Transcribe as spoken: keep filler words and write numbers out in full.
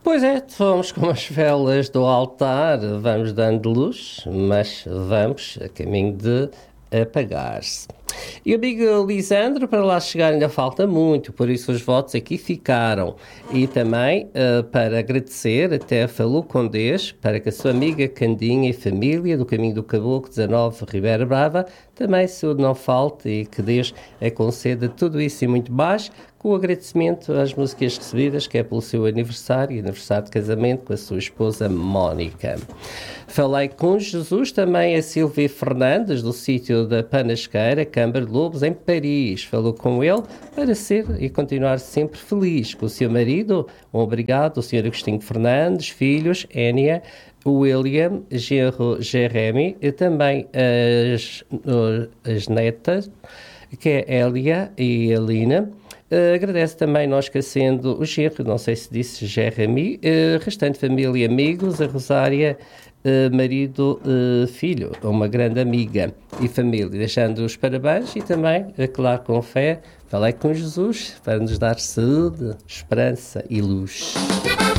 Pois é, fomos como as velas do altar, vamos dando luz, mas vamos a caminho de apagar-se. E o amigo Lisandro, para lá chegar ainda falta muito, por isso os votos aqui ficaram. E também, uh, para agradecer, até falou com Deus, para que a sua amiga Candinha e família do Caminho do Caboclo dezanove Ribeira Brava, também saúde não falte e que Deus a conceda tudo isso e muito mais, com o agradecimento às músicas recebidas, que é pelo seu aniversário e aniversário de casamento com a sua esposa Mónica. Falei com Jesus, também a Silvia Fernandes, do sítio da Panasqueira, Câmara de Lobos, em Paris. Falou com ele para ser e continuar sempre feliz com o seu marido. Um obrigado, o senhor Agostinho Fernandes, filhos, Énia, William, genro Jeremy, e também as, as netas, que é Elia e Alina. Uh, agradece também, não esquecendo o genro, não sei se disse Jeremy, uh, restante família e amigos, a Rosária, uh, marido, uh, filho, uma grande amiga e família, deixando os parabéns e também, uh, claro, com fé, falei com Jesus para nos dar saúde, esperança e luz.